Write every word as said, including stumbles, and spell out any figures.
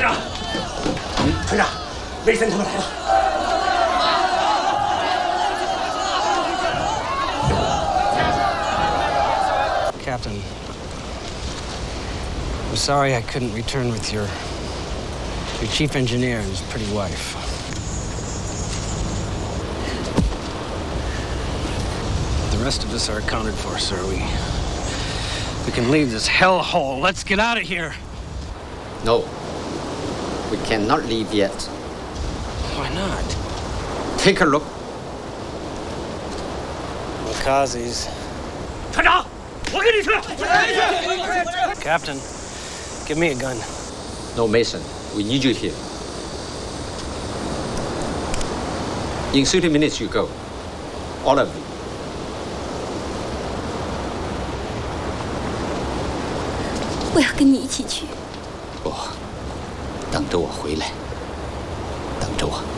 长，嗯，船长，雷森他们来了。 Captain, I'm sorry I couldn't return with your your chief engineer and his pretty wife. The rest of us are accounted for, sir. We we can leave this hellhole. Let's get out of here. No, we cannot leave yet. Why not? Take a look. Makazi's. 船长，我跟你去。 Captain, give me a gun. No, Mason, we need you here. In thirty minutes you go. All of you. 我要跟你一起去。 不，等着我回来，等着我。